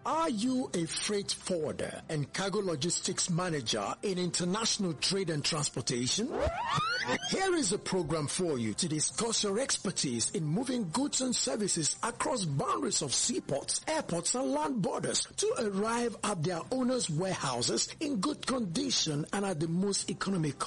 Are you a freight forwarder and cargo logistics manager in international trade and transportation? Here is a program for you to discuss your expertise in moving goods and services across boundaries of seaports, airports, and land borders to arrive at their owners' warehouses in good condition and at the most economical